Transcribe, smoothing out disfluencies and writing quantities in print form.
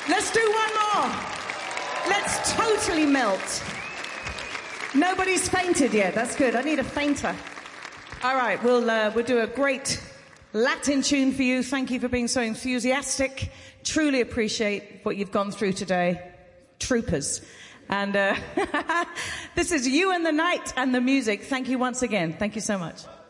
Let's do one more. Let's totally melt. Nobody's fainted yet. That's good. I need a fainter. All right, we'll do a great Latin tune for you. Thank you for being so enthusiastic. Truly appreciate what you've gone through today. Troopers. And this is You and the Night and the Music. Thank you once again. Thank you so much.